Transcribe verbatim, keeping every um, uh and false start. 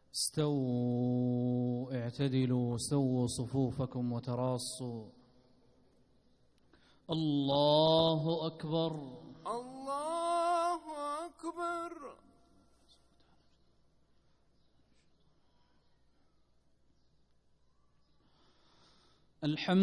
استووا اعتدلوا سووا صفوفكم وتراصوا. الله أكبر الله أكبر. الحمد